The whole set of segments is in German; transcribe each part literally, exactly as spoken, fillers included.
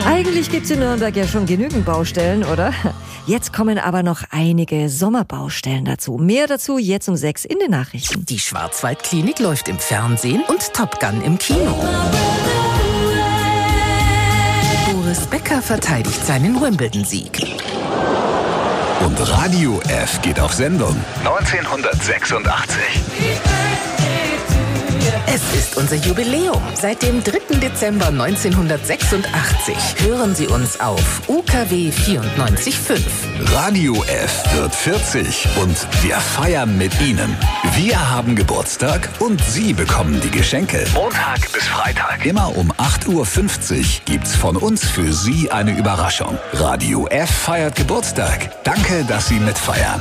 Eigentlich gibt's in Nürnberg ja schon genügend Baustellen, oder? Jetzt kommen aber noch einige Sommerbaustellen dazu. Mehr dazu jetzt um sechs in den Nachrichten. Die Schwarzwaldklinik läuft im Fernsehen und Top Gun im Kino. Boris Becker verteidigt seinen Wimbledon-Sieg. Und Radio F geht auf Sendung. neunzehnhundertsechsundachtzig. Es ist unser Jubiläum. Seit dem dritten Dezember neunzehnhundertsechsundachtzig hören Sie uns auf U K W vierundneunzig Komma fünf. Radio F wird vierzig und wir feiern mit Ihnen. Wir haben Geburtstag und Sie bekommen die Geschenke. Montag bis Freitag. Immer um acht Uhr fünfzig gibt's von uns für Sie eine Überraschung. Radio F feiert Geburtstag. Danke, dass Sie mitfeiern.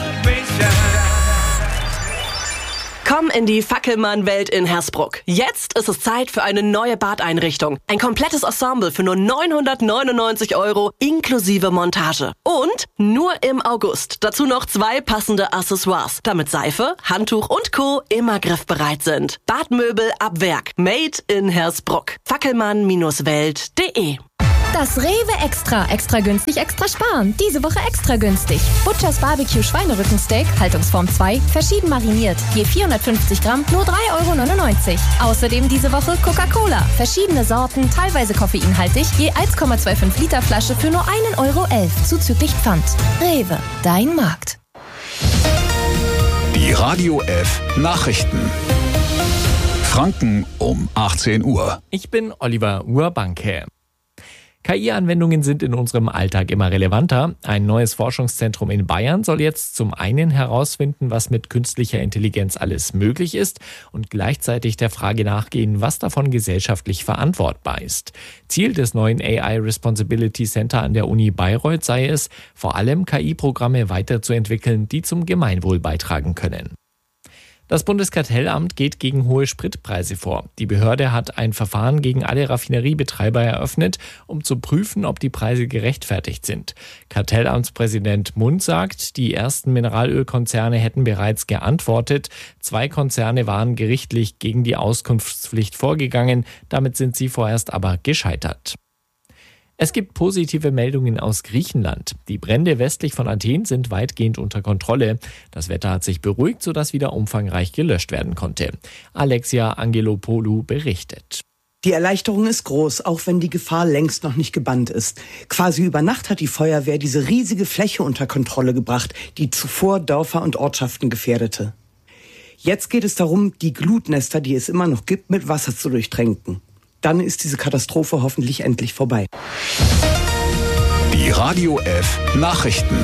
Komm in die Fackelmann-Welt in Hersbruck. Jetzt ist es Zeit für eine neue Badeinrichtung. Ein komplettes Ensemble für nur neunhundertneunundneunzig Euro inklusive Montage. Und nur im August. Dazu noch zwei passende Accessoires, damit Seife, Handtuch und Co. immer griffbereit sind. Badmöbel ab Werk. Made in Hersbruck. fackelmann Welt punkt de. Das Rewe Extra. Extra günstig, extra sparen. Diese Woche extra günstig. Butchers Barbecue Schweinerückensteak, Haltungsform zwei, verschieden mariniert. Je vierhundertfünfzig Gramm, nur drei Euro neunundneunzig. Außerdem diese Woche Coca-Cola. Verschiedene Sorten, teilweise koffeinhaltig, je eins Komma fünfundzwanzig Liter Flasche für nur ein Euro elf. Zuzüglich Pfand. Rewe, dein Markt. Die Radio F Nachrichten. Franken um achtzehn Uhr. Ich bin Oliver Urbanke. K I-Anwendungen sind in unserem Alltag immer relevanter. Ein neues Forschungszentrum in Bayern soll jetzt zum einen herausfinden, was mit künstlicher Intelligenz alles möglich ist und gleichzeitig der Frage nachgehen, was davon gesellschaftlich verantwortbar ist. Ziel des neuen A I Responsibility Center an der Uni Bayreuth sei es, vor allem K I-Programme weiterzuentwickeln, die zum Gemeinwohl beitragen können. Das Bundeskartellamt geht gegen hohe Spritpreise vor. Die Behörde hat ein Verfahren gegen alle Raffineriebetreiber eröffnet, um zu prüfen, ob die Preise gerechtfertigt sind. Kartellamtspräsident Mund sagt, die ersten Mineralölkonzerne hätten bereits geantwortet. Zwei Konzerne waren gerichtlich gegen die Auskunftspflicht vorgegangen. Damit sind sie vorerst aber gescheitert. Es gibt positive Meldungen aus Griechenland. Die Brände westlich von Athen sind weitgehend unter Kontrolle. Das Wetter hat sich beruhigt, sodass wieder umfangreich gelöscht werden konnte. Alexia Angelopoulou berichtet. Die Erleichterung ist groß, auch wenn die Gefahr längst noch nicht gebannt ist. Quasi über Nacht hat die Feuerwehr diese riesige Fläche unter Kontrolle gebracht, die zuvor Dörfer und Ortschaften gefährdete. Jetzt geht es darum, die Glutnester, die es immer noch gibt, mit Wasser zu durchtränken. Dann ist diese Katastrophe hoffentlich endlich vorbei. Die Radio F Nachrichten.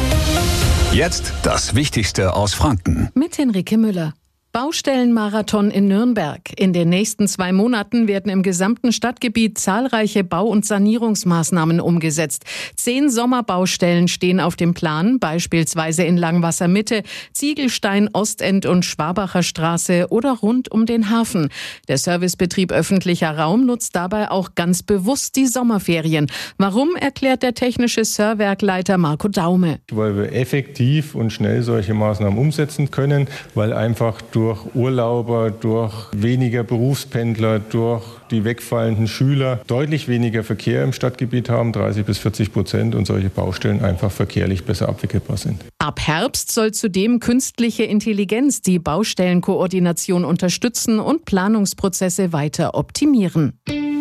Jetzt das Wichtigste aus Franken. Mit Henrike Müller. Baustellenmarathon in Nürnberg. In den nächsten zwei Monaten werden im gesamten Stadtgebiet zahlreiche Bau- und Sanierungsmaßnahmen umgesetzt. Zehn Sommerbaustellen stehen auf dem Plan, beispielsweise in Langwasser Mitte, Ziegelstein, Ostend und Schwabacher Straße oder rund um den Hafen. Der Servicebetrieb öffentlicher Raum nutzt dabei auch ganz bewusst die Sommerferien. Warum, erklärt der technische Sörwerkleiter Marco Daume. Weil wir effektiv und schnell solche Maßnahmen umsetzen können, weil einfach durch durch Urlauber, durch weniger Berufspendler, durch die wegfallenden Schüler deutlich weniger Verkehr im Stadtgebiet haben, dreißig bis vierzig Prozent, und solche Baustellen einfach verkehrlich besser abwickelbar sind. Ab Herbst soll zudem künstliche Intelligenz die Baustellenkoordination unterstützen und Planungsprozesse weiter optimieren.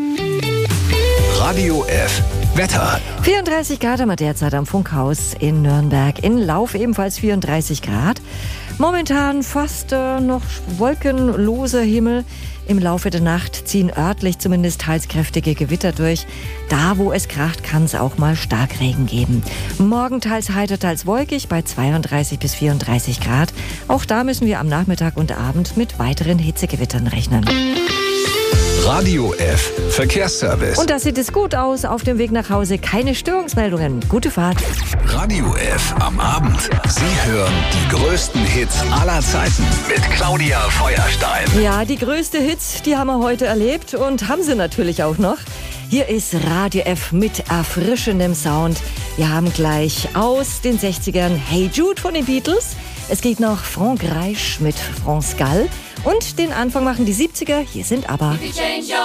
Radio F Wetter. vierunddreißig Grad haben wir derzeit am Funkhaus in Nürnberg. In Lauf ebenfalls vierunddreißig Grad. Momentan fast äh, noch wolkenloser Himmel. Im Laufe der Nacht ziehen örtlich zumindest teils kräftige Gewitter durch. Da, wo es kracht, kann es auch mal Starkregen geben. Morgen teils heiter, teils wolkig bei zweiunddreißig bis vierunddreißig Grad. Auch da müssen wir am Nachmittag und Abend mit weiteren Hitzegewittern rechnen. Radio F Verkehrsservice. Und da sieht es gut aus. Auf dem Weg nach Hause keine Störungsmeldungen. Gute Fahrt. Radio F am Abend. Sie hören die größten Hits aller Zeiten mit Claudia Feuerstein. Ja, die größte Hits, die haben wir heute erlebt und haben sie natürlich auch noch. Hier ist Radio F mit erfrischendem Sound. Wir haben gleich aus den sechzigern Hey Jude von den Beatles. Es geht noch Frank Reisch mit France Gall. Und den Anfang machen die siebziger. Hier sind aber